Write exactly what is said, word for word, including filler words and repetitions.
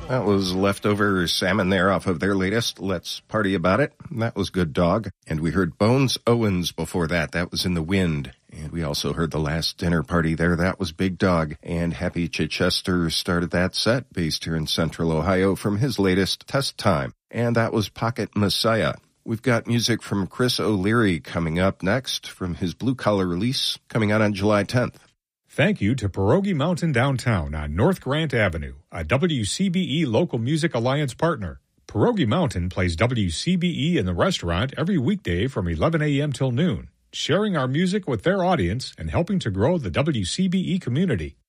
That was leftover salmon there off of their latest Let's Party About It. That was Good Dog. And we heard Bones Owens before that. That was In the Wind. And we also heard The Last Dinner Party there. That was Big Dog. And Happy Chichester started that set, based here in Central Ohio, from his latest Test Time. And that was Pocket Messiah. We've got music from Chris O'Leary coming up next from his Blue Collar release coming out on July tenth. Thank you to Pierogi Mountain Downtown on North Grant Avenue, a W C B E Local Music Alliance partner. Pierogi Mountain plays W C B E in the restaurant every weekday from eleven a.m. till noon, sharing our music with their audience and helping to grow the W C B E community.